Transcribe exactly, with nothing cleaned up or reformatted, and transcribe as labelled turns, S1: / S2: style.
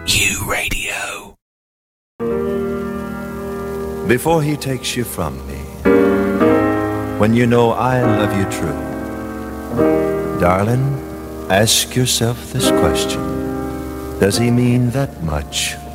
S1: U Radio.
S2: Before he takes you from me, when you know I love you true, darling, ask yourself this question: does he mean that much